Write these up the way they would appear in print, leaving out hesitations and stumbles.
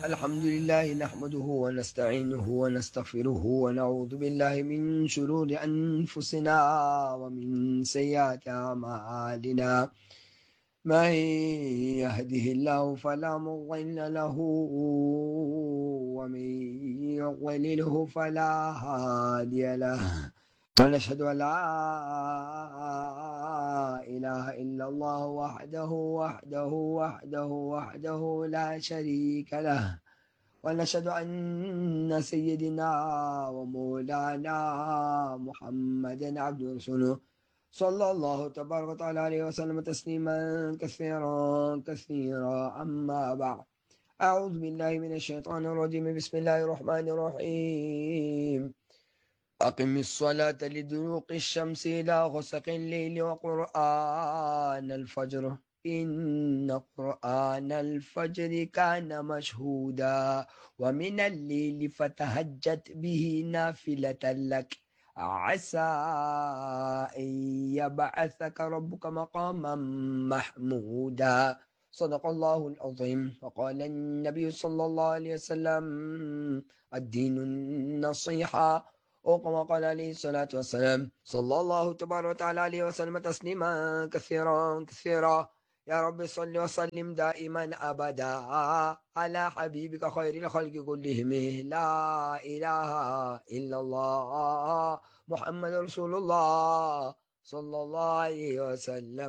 الحمد لله نحمده ونستعينه ونستغفره ونعوذ بالله من شرور أنفسنا ومن سيئات أعمالنا. من يهده الله فلا مضل له ومن يضلله فلا هادي له، ونشهد أن لا إله إلا الله وحده لا شريك له، ونشهد أن سيدنا ومولانا محمدا عبده ورسوله صلى الله تبارك وتعالى عليه وسلم تسليما كثيرا. أما بعد، أعوذ بالله من الشيطان الرجيم. بسم الله الرحمن الرحيم. أقم الصلاة لدلوق الشمس إلى غسق الليل وقرآن الفجر إن قرآن الفجر كان مشهودا ومن الليل فتهجت به نافلة لك عسى أن يبعثك ربك مقاما محمودا. صدق الله العظيم. وقال النبي صلى الله عليه وسلم: الدين النصيحة، وكما قال عليه الصلاة والسلام. صلى الله تبارك وتعالى عليه وسلم تسليما كثيرا. يا رب صل وسلم دائما أبدا على حبيبك خير الخلق كلهم، لا إله إلا الله محمد رسول الله صلى الله عليه وسلم.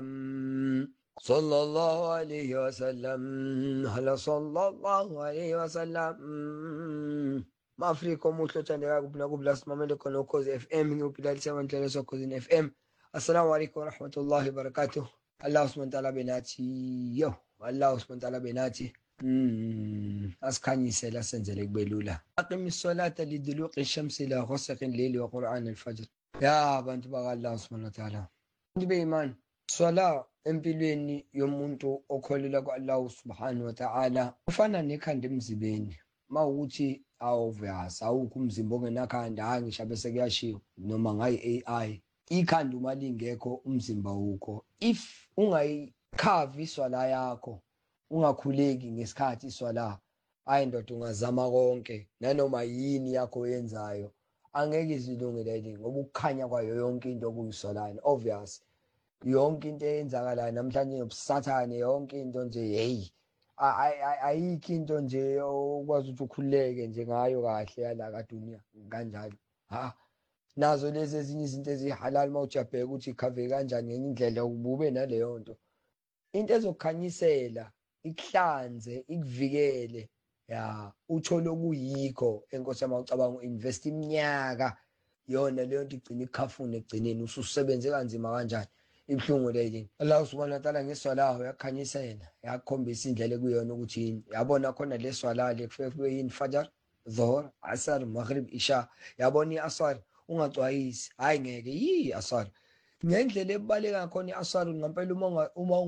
صلى الله عليه وسلم. هلا صلى الله عليه وسلم. Maafrika omuhle othandekayo kuphila kubulasi mamele khona Ukhozi FM, ngiyophilalisa abantwana sokhosini FM. Assalamu alaikum warahmatullahi wabarakatuh. Allah subhanahu wa ta'ala benathi Allah subhanahu wa ta'ala benathi asikhanyisela senzele kube lula. Aqimis salata liduluqi shamsi ila ghasaqi al-layli wa qur'an al-fajr. Ya abantu baka Allah subhanahu wa ta'ala, ndibe imani swala empilweni yomuntu okholelwa ku Allah subhanahu wa ta'ala ufana nekhanda emzibeni. Mawukuthi awuvasi awukho umzimba ongenakhanda, angisho bese kuyashiwo noma ngayi AI, ikhanda uma lingekho umzimba ukho. If ungayikhavi iswala yakho, ungakhuleki ngesikhathi iswala, hayi ndoda ungazama konke nanoma yini yakho yenzayo angeke izilungele, ngoba ukukhanya kwayo yonke into kuyiswalani. Obvious yonke into eyenzakalayo namhlanje nobusathane, yonke into nje ayikho into nje okwazi ukuthi ukhululeke nje ngayo kahle yala kadunia kanjalo. Nazo lezi ezinye izinto ezihalali mawujabheka ukuthi ikhave kanjani ngenye indlela ubube naleyo nto. Into ezokukhanyisela, ikuhlanze, ikuvikele, uthole okuyikho enkosi yami ucabanga uinvest iminyaka yona leyo nto igcina ikhafune ekugcineni ususebenze kanzima kanjani. Ibhlungu leli. Allah subhanahu wa ta'ala ngeswala yakhanyisela, yakhombisa indlela kuyona ukuthi yini. Yabona khona leswala lekufike yini, Fajr, Dhuhr, Asr, Maghrib, Isha. Yabona iAsr ungacwayisi, hayi ngeke Asr. Ngendlela ebaleka khona iAsr ngempela uma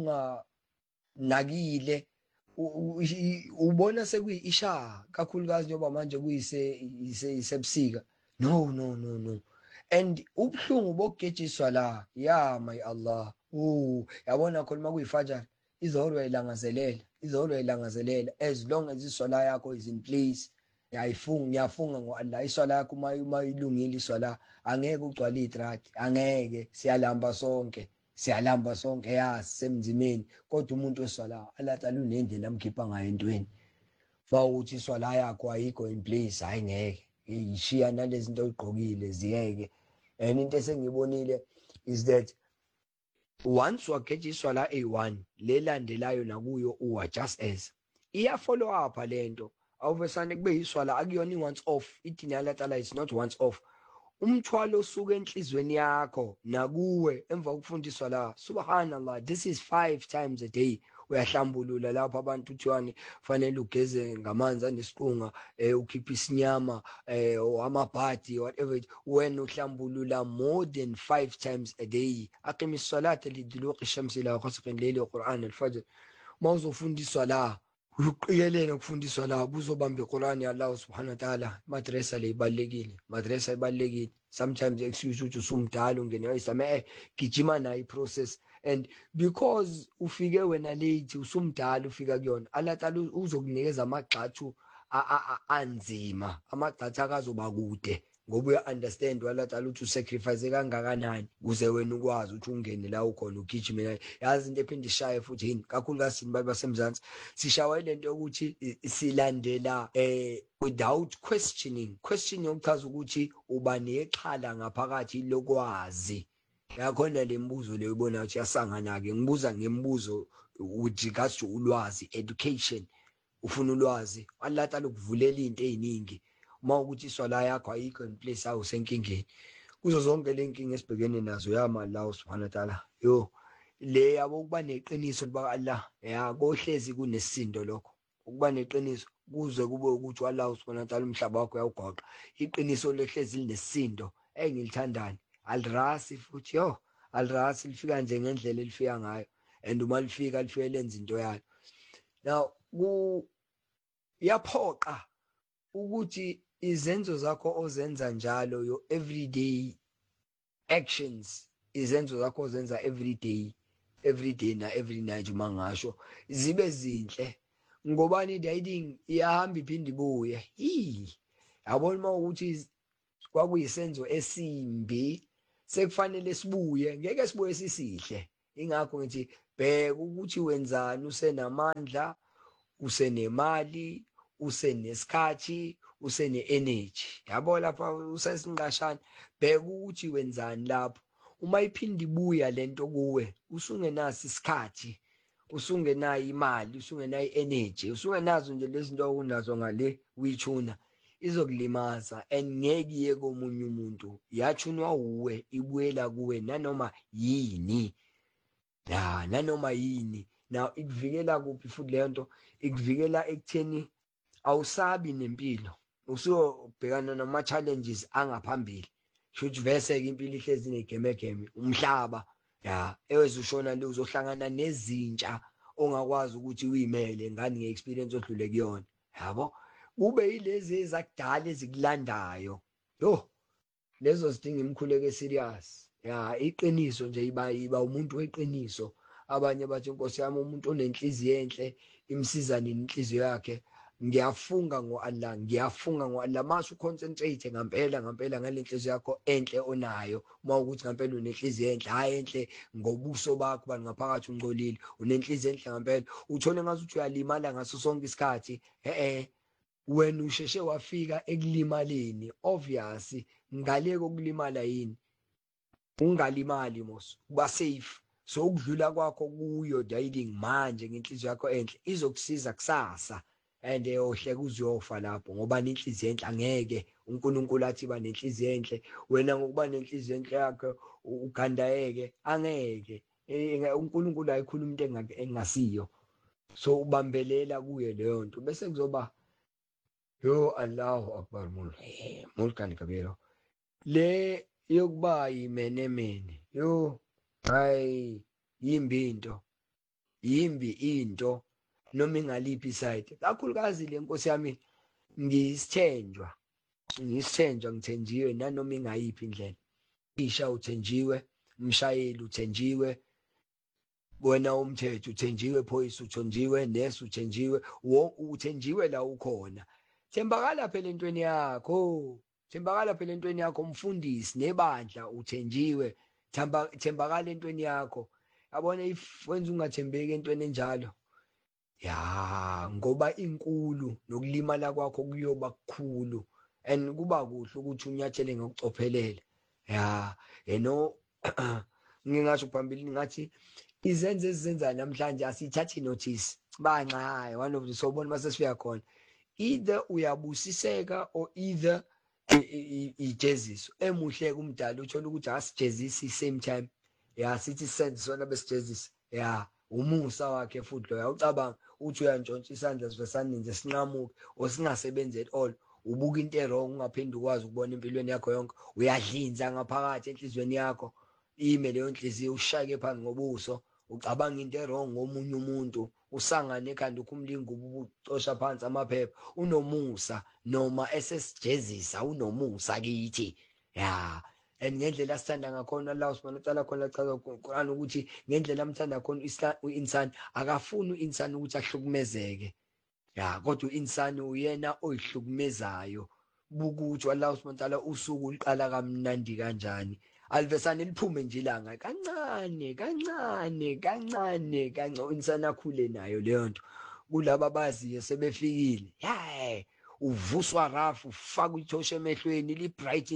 unganakile ubona sekuyi-Isha, kakhulukazi njengoba manje kuyisebusika. No. And ubhlungu bokugejiswa la, ya my Allah, yabona khona uma kuyiFajr, izohoro uyayilangazelela as long as iswala yakho is in place. Ngiyafunga ngo-Allah, iswala yakho uma ilungile iswala angeke ugcwale itrati, angeke. Siyalamba sonke semzimeni, kodwa umuntu weswala Allah Ta'ala unendlela amkhipha ngayo entweni. Mawukuthi iswala yakho ayikho in place, hayi ngeke ishiya nalezi zinto oyigqokile ziyeke. And into esengibonile is that once wageja iswala A1 lelandelayo nakuyo uwa just as iya follow up lento, awuvesane kube iswala akuyona once off. Ithi Allah Ta'ala is not once off. Umthwalo osuka enhlizweni yakho nakuwe emva kokufunda iswala, subhanallah, this is 5 times a day. Uyahlambulula lapho abantu uthiwani fanele ugeze ngamanzi anesiqunga, ukhipha isinyama, amabhadi, whatever. When uhlambulula more than 5 times a day. Aqimis salata liduluqi shamsi ila ghasaqi al-layli wa qur'an al-fajr. Mawuzofunda iswala uqikelele ukufunda iswala, ubuzobamba iQur'an ya Allah subhanahu wa ta'ala. Madrasa le ibalekile. Sometimes excuse ukuthi usumdala ungene wayisame gijima nayo iprocess. And because ufike wena late, usumdala ufika kuyona, Allah Ta'ala uzokunikeza amagxathu anzima, amagxathu akazoba kude ngoba uya-understand walatala ukuthi usacrifice kangakanani ukuze wena ukwazi ukuthi ungene la ukhona ugijime la. Yazi into ephinde ishaye futhi yini, kakhulukazi thina basemzansi sishawa ile nto yokuthi silandela without questioning okuchaza ukuthi uba nexhala ngaphakathi lokwazi. Yakhona le mbuzo leyo ubona ukuthi yasangana-ke ngibuza ngemibuzo with regards to ulwazi, education. Ufuna ulwazi walatala ukuvulela into eziningi uma ukuthi iswala yakho ayikho in place awu senkingeni kuzo zonke le nkinga esibhekene nazo yama Allah subhanahu wa ta'ala. Le yabo ukuba neqiniso liba Allah kohlezi kunesisindo lokho, ukuba neqiniso kuze kube ukuthi Allah subhanahu wa ta'ala umhlaba wakho uyawugoqa. Iqiniso lehlezi linesisindo engilithandani alirasi futhi alirasi lifika nje ngendlela elifika ngayo and uma lifika lifike lenza into yalo. Now yaphoqa ukuthi izenzo zakho ozenza njalo your everyday actions, izenzo zakho ozenza everyday na every night uma ngasho zibe zinhle. Ngobani dieting iyahamba iphinde ibuye. Yabona uma ukuthi kwakuyisenzo esimbi sekufanele sibuye, ngeke sibuye sisihle. Ingakho ngithi bheka ukuthi wenzani, usenamandla, usenemali, usenesikhathi, usene-energy. Yabo lapha usesingashana, bheka ukuthi wenzani lapho. Uma iphinde ibuya lento kuwe usungenaso isikhathi, usungenayo imali, usungenayo i-energy, usungenazo nje lezi zinto okunazo ngale uyithuna, izokulimaza and ngeke iye komunye umuntu. Yathunwa uwe ibuyela kuwe nanoma yini. Nanoma yini. Now ikuvikela kuphi futhi le nto? Ikuvikela ekutheni awusabi nempilo, usuyobhekana nama challenges angaphambili. Shuthi vese ke impilo ihlezi negeme umhlaba ewezushona le uzohlangana nezintsha ongakwazi ukuthi uyimele ngani ngeexperience odlule kuyona. Yabo kube yilezi ezakudala ezikulandayo, lezo zidinga imkhuleko serious. Iqiniso nje iba umuntu weqiniso. Abanye bathi Nkosi yami umuntu onenhliziyo enhle imsiza nini inhliziyo yakhe. Ngiyafunga ngo-Allah mase uconcentrate ngempela ngale nhliziyo yakho enhle onayo. Uma ukuthi ngempela unenhliziyo enhle, hayi enhle ngobuso bakho bani ngaphakathi ungcolile, unenhliziyo enhle ngempela, uthole ngathi uthi uyalimala ngaso sonke isikhathi. Wena usheshe wafika ekulimaleni, obvious ngale kokulimala yini ungalimali mos uba safe. So ukudlula kwakho kuyo dieting manje ngenhliziyo yakho enhle izokusiza kusasa. And ohleke uzofa lapho ngoba nenhliziyo enhle angeke uNkulunkulu athi ba nenhliziyo enhle wena ngokuba nenhliziyo enhle yakho ugandayeke, angeke. uNkulunkulu ayikhuluma into engasiyo. So ubambelela kuye leyo nto bese kuzoba Allahu Akbar mulkan kabira. Le yokuba yimenemene hayi yimbi into noma ingaliphi iside. Kakhulukazi le Nkosi yami ngisithenjwa ngithenjiwe nanoma ingayiphi indlela. Isha uthenjiwe, umshayeli uthenjiwe, wena umthetho uthenjiwe, phoyisa uthenjiwe, nesi uthenjiwe, uthenjiwe la ukhona. Thembakala phela entweni yakho, umfundisi nebandla uthenjiwe. Thembakala entweni yakho. Yabona if wenza ungathembeki entweni enjalo ngoba inkulu nokulimala kwakho kuyoba kukhulu and kuba kuhle ukuthi unyathele ngokucophelela. Ngingasho phambili ngathi izenzo ezizenza namhlanje asithathi notice bancaye one of the sobona mase sifika khona either uyabusiseka or either ijeziso emuhle kumdala uthola ukuthi asijezisi same time sithi senze sona besijezisa umusa wakhe futhi lo ucabanga uthi uyantshontsha isandla sivesaninze sinqamuke osingasebenzi at all, ubuka into wrong ungaphindi ukwazi ukubona empilweni yakho yonke, uyadlinza ngaphakathi enhlizweni yakho, ime leyo nhliziyo ushake phansi ngobuso, ucabanga into wrong ngomunye umuntu, usangane ekhanda ukhumlinga ubucosha phansi amaphepha. Unomusa noma esesijezisa unomusa kithi and ngendlela asithanda ngakhona Allah subhanahu wa ta'ala khona achaza kuQur'an ukuthi ngendlela amthanda khona uinsan akafuni uinsan ukuthi ahlukumezeke. ya kodwa insani uyena oyihlukumezayo bukuthi Allah subhanahu wa ta'ala usuku uliqala kamnandi kanjani alivesane liphume nje ilanga kancane kancane kancane kancane insani akhule nayo leyo nto kulabo abaziyo sebefikile hey uvuswa rafu ufaka ithosha emehlweni li bright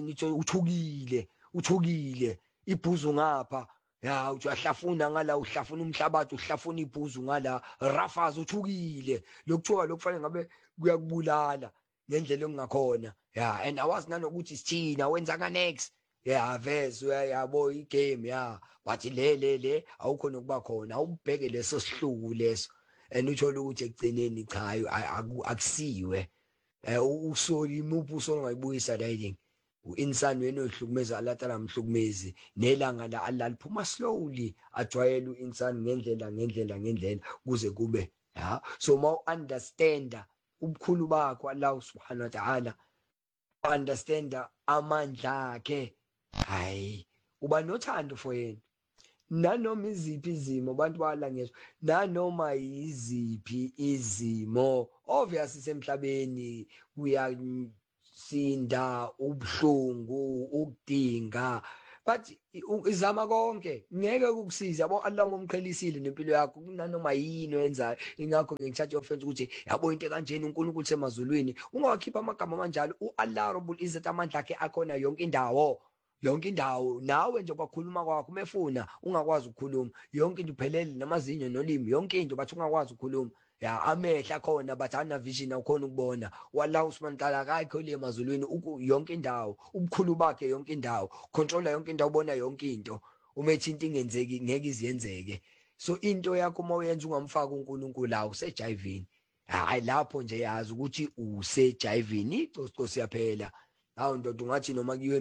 uthukile ibhuzu ngapha ya uthi uyahlafuna ngala uhlafuna umhlabathi uhlafuna ibhuzu ngala rafazi uthukile lokuthuka lokufanele ngabe kuyakubulala ngendlela engakhona ya and awazi nanokuthi sithina wenza ka next ya vese uyayabo igame ya but le awukho nokuba khona awubheke leso sihluku leso and uthola ukuthi ekugcineni cha akusiwe usoli imuphi usoli ongayibuyisa riding insani wena ohlukumeza Allah Taala mhlukumezi nelanga la Allah liphuma slowly ajwayele insani ngendlela kuze kube ya so ma understand ubukhulu bakho Allah subhanahu wa ta'ala understand amandla akhe hayi uba nothando for yena nanoma iziphi izimo abantu balangeswa nanoma iziphi izimo obviously semhlabeni kuyasinda ubhlungu ukudinga but izama konke ngeke ukusiza yabo Allah ngomqhelisile nempilo yakho kunanoma yini wenzayo ingakho ngithatha offense ukuthi yabo into kanjeni uNkulunkulu semazulwini ungawakhipha amagama kanjalo uAllah Rabbul Izzat amandla akhe akhona yonke indawo nawe nje kwakhuluma kwakho umefuna ungakwazi ukukhuluma yonke into iphelele namazinyo nolimi yonke into bathi ungakwazi ukukhuluma ya amehla khona bathi ana vision awukhona ukubona wallahu subhanahu wa ta'ala akayikho le emazulwini yonke indawo ubukhulu bakhe yonke indawo controller yonke indawo ubona yonke into umethi into ingenzeki ngeke iziyenzeke so into yakho mawuyenza ungamfaka uNkulunkulu la usejayivini hayi lapho nje yazi ukuthi usejayivini icocose yaphela hawo ndoda ungathi noma kuyiwe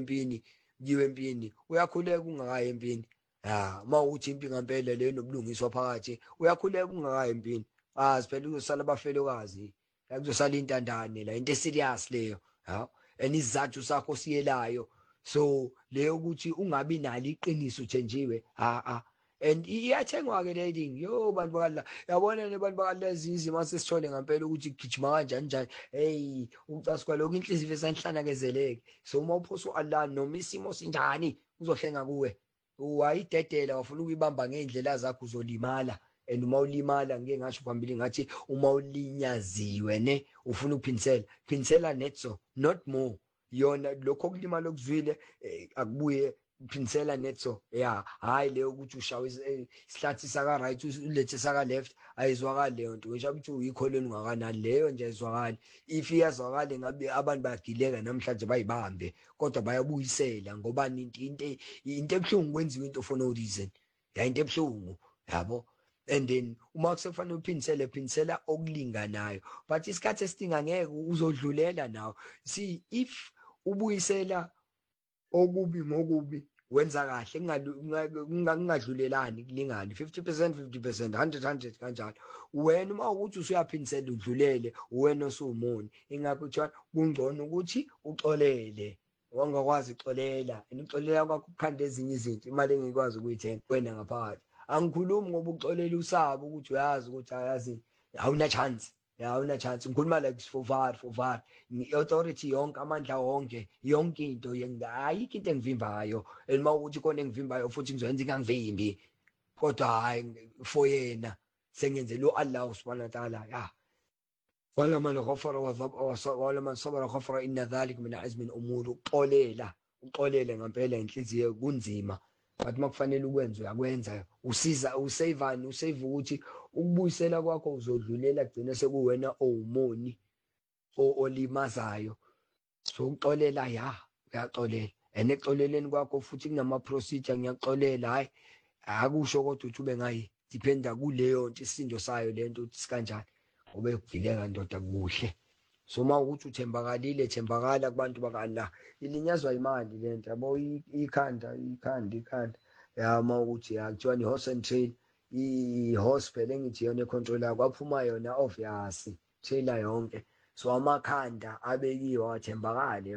empini uyakhuleka ungakayi empini mawuthi impi ngempela le nobulungiswa phakathi uyakhuleka ungakayi empini phela uzosala abafelokazi kuzosala intandane la into serious leyo isizathu sakho siyelayo so leyo ukuthi ungabi nalo iqiniso thenjiwe and iyathengwa ke le thing yo bantu bakala yabona ne bantu bakala izizi mase sithole ngempela ukuthi gijima kanjani hey ucasukwa lokho inhliziyo esanhlanakezeleke so uma uphosa Allah noma isimo sinjani uzohlenga kuwe wayidedela wafuna ukuyibamba ngeindlela zakho uzolimala and uma ulimala ngeke ngasho phambili ngathi uma ulinyaziwe ne ufuna ukuphinisela netso not more yona lokho kulimala okuzwile akubuye uphinisela netso hayi leyo ukuthi ushawe isihlathi saka right ulethe saka left ayizwakali leyo nto ngisho ukuthi uyikholweni ungakanani leyo nje ayizwakali if iyazwakala ngabe abantu bayagileka namhlanje bayibambe kodwa bayabuyisela ngoba into ebhlungu kwenziwa into for no reason into ebhlungu yabo and then uma kusefanele uphinisela okulinganayo but isikhathi esidinga ngeke uzodlulela nawo see if ubuyisela okubi ngokubi wenza kahle kungadlulelani kulingani 50% 100 kanjalo wena uma ukuthi usuyaphinisela udlulele wena osuwumoni ingakho kuthiwa kungcono ukuthi uxolele wangakwazi uxolela ukuxolela kwakho kukhanda ezinye izinto imali engikwazi ukuyithenga wena ngaphakathi angikhulumi ngoba uxolela usaba ukuthi uyazi ukuthi ayazi awuna chance ngikhuluma like for var authority yonke amandla wonke yonke into ayikho into engivimbayo elima ukuthi khona engivimbayo futhi ngizoyenza ingangivimbi kodwa hayi for yena sengenzela Allah subhanahu wa ta'ala wala man ghafara wala man sabara ghafara inna dhalika min azmi al-umur uxolele ngempela inhliziyo kunzima but makufanele ukwenza uyakwenza usave ukuthi ukubuyisela kwakho uzodlulela kugcina sekuwena owumoni olimazayo so uxolela uyaxolela exoleleni kwakho futhi kunama procedure ngiyaxolela hayi akusho kodwa ukuthi ube ngayi dependa kuleyo nto isindo sayo lento ukuthi sikanjani ngoba ukugileka ndoda kuhle so mawukuthi uthembakalile thembakala kubantu bakala ilinyazwa imali lento yabo ikhanda mawukuthi kuthiwa ni horse and train i-horse phela engithi yona econtroller kwaphuma yona obvious trailer yonke so amakhanda abekiwe wathembakali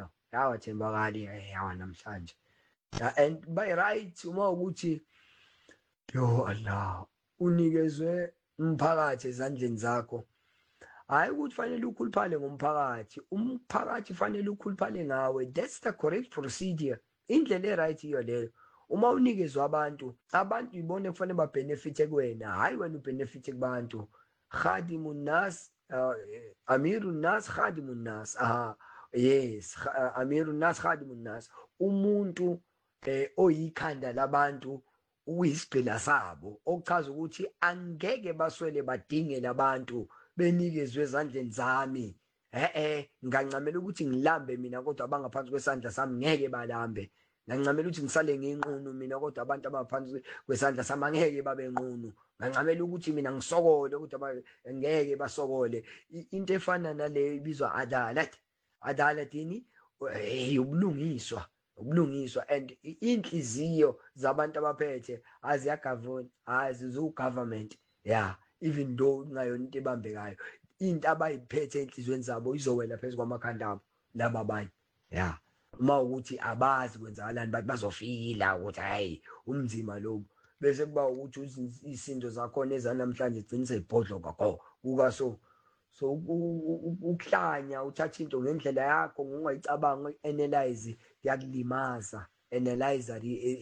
yawa namhlanje and by right uma ukuthi yo Allah unikezwe umphakathi ezandleni zakho hayi ukuthi fanele ukhuluphale ngomphakathi. Umphakathi fanele ukhuluphale ngawe. That's the correct procedure. Indlela e-right iyo leyo. Uma unikezwa abantu ibone kufanele babenefite kuwena, hayi wena ubenefite kubantu. Khadimun nas, amirun nas, khadimun nas. Yes, amirun nas, khadimun nas. Umuntu oyikhanda labantu uyisigqila sabo, okuchaza ukuthi angeke baswele badinge labantu benikezwe ezandleni zami. Ngancamela ukuthi ngilambe mina kodwa abangaphansi kwesandla sami ngeke balambe. Ngancamela ukuthi ngisale nginqunu mina kodwa abantu abaphansi kwesandla sami angeke babe nqunu. Ngancamela ukuthi mina ngisokole kodwa ngeke basokole. Into efana naleyo ibizwa adalat ini ubulungiswa and inhliziyo zabantu abaphethe aziyagavuni, azizu-government, even though kungayona into ebambekayo, into abayiphethe enhlizweni zabo izowela phezu kwamakhanda abo laba abanye. Uma ukuthi abazi kwenzakalani bathi bazofila ukuthi hayi umzima lobu, bese kuba ukuthi izinto zakhona ezanamhlanje gcine seyibhodloka kuka so ukuhlanya uthatha into ngendlela yakho ngungayicabanga analyze yakulimaza. Analyzer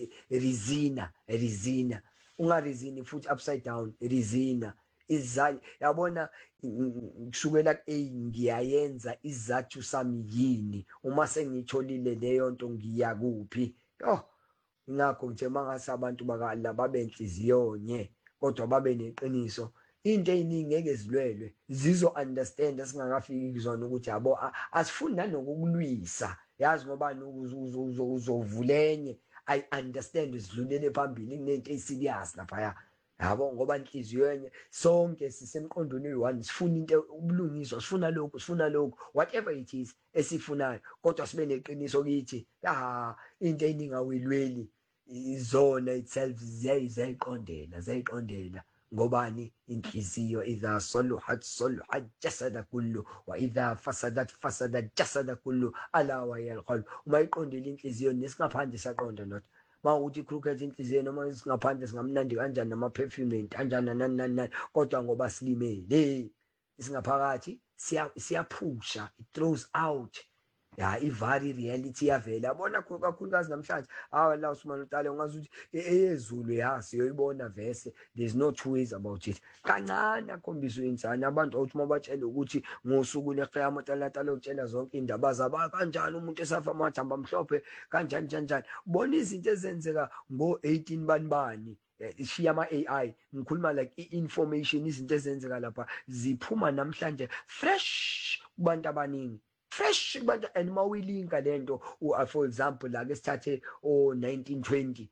rizina ungarizini futhi upside down rizina izanyu yabona kusukela ngiyayenza izathu sami yini, uma sengitholile leyo nto ngiya kuphi. Ngakho nje mangase abantu bakala babe enhliziyonye kodwa babe neqiniso, into eziningi ngeke zilwelwe zizo understand singakafiki kuzona ukuthi yabo asifuni nanokukulwisa, yazi ngoba uzovulenye I understand zidlulele phambili kunento eserious lapha yabo, ngoba inhliziyo yenye sonke sisemqondweni oyi-one, sifuna into ubulungiswa, sifuna lokhu whatever it is esifunayo, kodwa sibe neqiniso kithi into eyiningi awuyilweli izona itself ziyayiqondela ngobani inhliziyo idha saluhat jasada kullu wa idha fasadat jasada kullu ala wa yalqalb. Uma iqondile inhliziyo nesingaphandle siyaqonda not ma uthi crooked inhliziyo noma isingaphandle singamnandi kanjani nama perfume kanjani nani kodwa ngoba silimele isingaphakathi siyaphusha, it throws out ivari reality yavela. Yabona kakhulukazi namhlanje la Usman Utale ungazi ukuthi eyezulu siyoyibona vese, there's no two ways about it. Kancane akhombisa insana abantu awuthi mabatshela ukuthi ngosuku leqiyamah Allah utshela zonke indaba zabo kanjani umuntu esafa amathamba amhlophe kanjani. Bona izinto ezenzeka ngo-18 banibani ishiya ama-AI, ngikhuluma like i-information, izinto ezenzeka lapha ziphuma namhlanje fresh kubantu abaningi, fresh kubantu. And uma uyilinka lento for example la ke sithathe 1920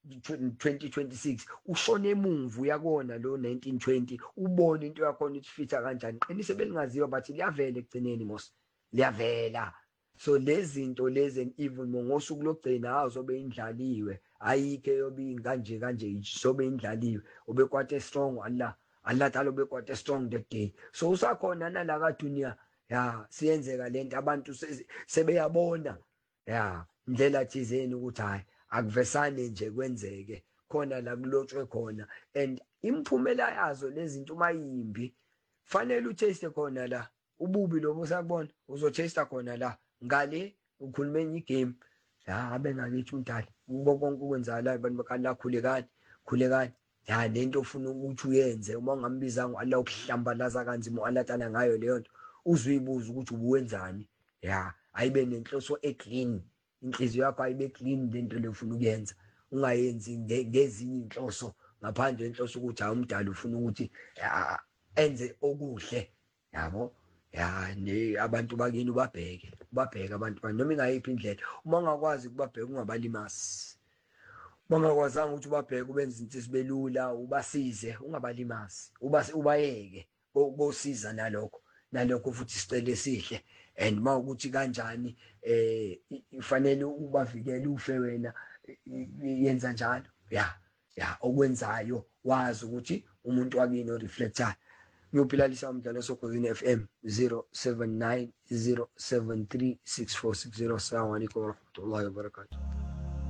2026 ushone emuva uyakona lo 1920 ubone into yakhona ukuthi fitha kanjani. Qinise belingaziwa bathi liyavela ekugcineni mos liyavela. So lezi zinto lezi even ngosuku lokugcina zobe indlaliwe ayike yobe kanje sobe indlaliwe obekwate strong Allah Taala obekwate strong that day. So usakhona nala ka dunia siyenzeka lento abantu sebeyabona indlela thizeni ukuthi hayi akuvesane nje kwenzeke khona la kulotshwe khona, and imphumela yazo lezi zinto mayimbi fanele utaste khona la ububi lobo sakubona uzotaste khona la ngale ukhuluma enye igame abe ngakithi umdali kubo konke ukwenzakala abantu bakala khulekani lento ofuna ukuthi uyenze. Uma ungambiza ngo-Allah ukuhlambalaza kanzima Allah Taala ngayo leyo nto uzuyibuza ukuthi ubuwenzani, ayibe nenhloso eclean, inhliziyo yakho ayibe clean lento lefuna ukuyenza, ungayenzi ngezinye inhloso ngaphandle enhloso ukuthi umdali ufuna ukuthi enze okuhle, yabo. Abantu bakini ubabheke abantu noma ingayiphi indlela. Uma ungakwazi ukubabheka ungabalimazi, uma ungakwazanga ukuthi ubabheke ubenze izinto zibe lula, ubasize ungabalimazi, ubayeke bosiza nalokho futhi isicelo esihle. And uma ukuthi kanjani ufanele ubavikele ufe wena, yenza njalo okwenzayo wazi ukuthi umuntu wakini oreflectayo. Ngiyophilalisa umdlalo Sokozini FM 079 073 6460. Assalamu alaikum warahmatullahi wabarakatuh.